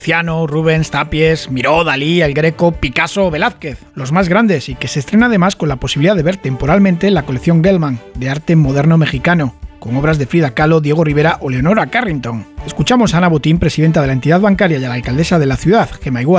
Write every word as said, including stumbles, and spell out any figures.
Ciano, Rubens, Tapies, Miró, Dalí, El Greco, Picasso o Velázquez, los más grandes, y que se estrena además con la posibilidad de ver temporalmente la colección Gelman, de arte moderno mexicano, con obras de Frida Kahlo, Diego Rivera o Leonora Carrington. Escuchamos a Ana Botín, presidenta de la entidad bancaria y a la alcaldesa de la ciudad, Gemma Igual.